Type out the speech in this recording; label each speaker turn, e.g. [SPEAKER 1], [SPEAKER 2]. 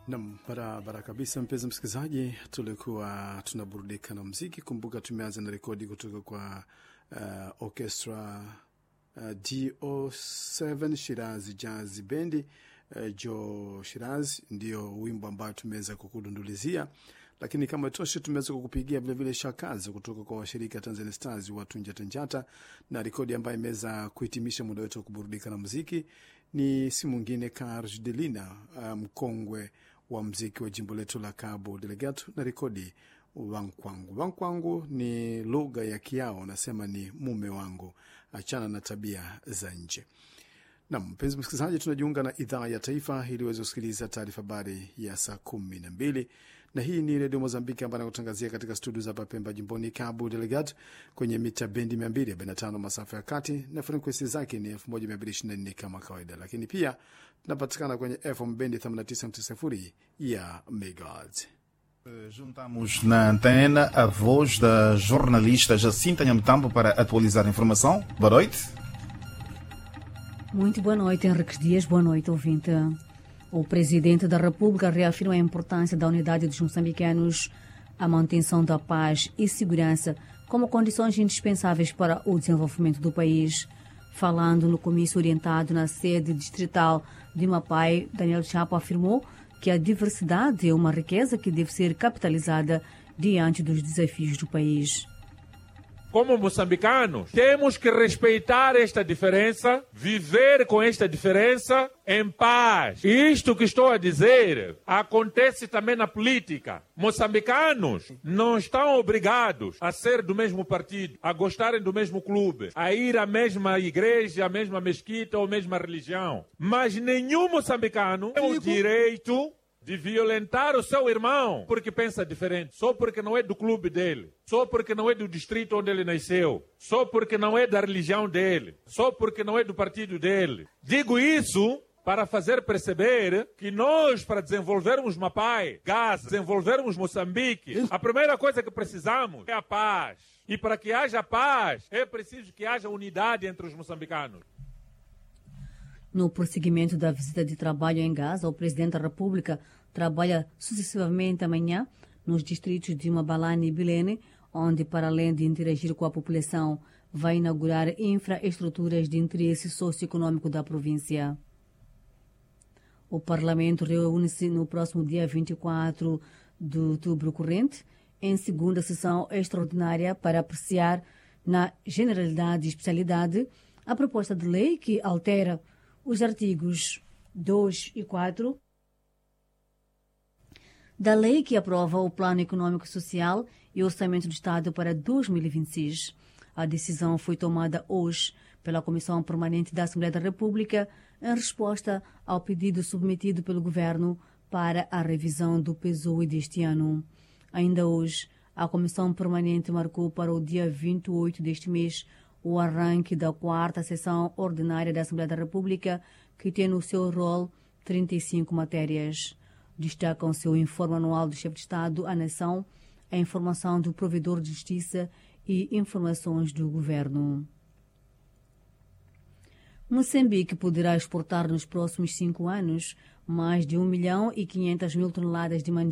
[SPEAKER 1] Nam, barabara kabisa, mpenzi msikilizaji, tulikuwa tunaburudika na mziki. Kumbuka tumeanza na rekodi kutoka kwa orchestra DO7 Shirazi Jazz Bendi. Joe Shirazi ndio wimbo ambao tumeweza kukudundulizia, lakini kama tosha tumeweza kukupigia vilevile Shakazi kutoka kwa washirika Tanzania Stars wa Tunjata Njata, na rekodi ambayo imeweza kuhitimisha muda wetu wa kuburudika na muziki ni si mwingine Carlos Delina, mkongwe wa mziki wa jimbo letu la Cabo Delgado, na rekodi Wankwangu. Wankwangu ni lugha ya Kiao, nasema ni mume wangu, achana na tabia za nje. Na mpenzi msikilizaji, tunajiunga na idhaa ya taifa ili uweze kusikiliza taarifa habari ya saa 12, na hii ni Radio Mozambiki ambayo inakutangazia katika studio za Pemba jimboni Cabo Delgado kwenye mita bendi 245 masafa ya kati, na frequency zake ni 1224 kama kawaida, lakini pia tunapatikana kwenye FM bendi 89.0 ya megahertz.
[SPEAKER 2] Juntamos na antena a voz da jornalista Jacinta Nhamtambo para atualizar a informação. Boa noite.
[SPEAKER 3] Muito boa noite, Henrique Dias. Boa noite, ouvinte. O Presidente da República reafirma a importância da unidade dos moçambicanos, a manutenção da paz e segurança como condições indispensáveis para o desenvolvimento do país. Falando no comício orientado na sede distrital de Mapai, Daniel Chapo afirmou que a diversidade é uma riqueza que deve ser capitalizada diante dos desafios do país.
[SPEAKER 4] Como moçambicanos, temos que respeitar esta diferença, viver com esta diferença em paz. E isto que estou a dizer acontece também na política. Moçambicanos não estão obrigados a ser do mesmo partido, a gostarem do mesmo clube, a ir à mesma igreja, à mesma mesquita ou à mesma religião. Mas nenhum moçambicano tem o direito de violentar o seu irmão porque pensa diferente, só porque não é do clube dele, só porque não é do distrito onde ele nasceu, só porque não é da religião dele, só porque não é do partido dele. Digo isso para fazer perceber que nós, para desenvolvermos Mapai, Gaza, desenvolvermos Moçambique, a primeira coisa que precisamos é a paz. E para que haja paz, é preciso que haja unidade entre os moçambicanos.
[SPEAKER 3] No prosseguimento da visita de trabalho em Gaza, o Presidente da República trabalha sucessivamente amanhã nos distritos de Mabalane e Bilene, onde, para além de interagir com a população, vai inaugurar infraestruturas de interesse socioeconômico da província. O Parlamento reúne-se no próximo dia 24 de outubro corrente, em segunda sessão extraordinária, para apreciar, na generalidade e especialidade, a proposta de lei que altera os artigos 2 e 4 da lei que aprova o Plano Econômico e Social e o Orçamento do Estado para 2026. A decisão foi tomada hoje pela Comissão Permanente da Assembleia da República em resposta ao pedido submetido pelo Governo para a revisão do PSOE deste ano. Ainda hoje, a Comissão Permanente marcou para o dia 28 deste mês o arranque da 4ª sessão ordinária da Assembleia da República, que tem no seu rol 35 matérias. Destacam-se o informe anual do chefe de Estado à Nação, a informação do provedor de justiça e informações do governo. Moçambique poderá exportar nos próximos 5 anos mais de 1.500.000 toneladas de mandioca